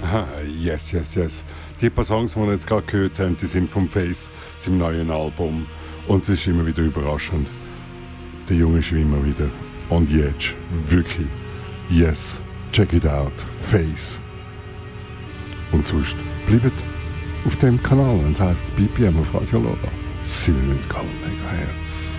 Yes, yes, yes. Die paar Songs, die wir jetzt gerade gehört haben, die sind vom Face, seinem neuen Album. Und es ist immer wieder überraschend. Der Junge ist wie immer wieder on the edge. Wirklich. Yes, check it out. Face. Und sonst bleibt auf dem Kanal, wenn es heisst BPM auf Radio Lola. 97,5 MHz.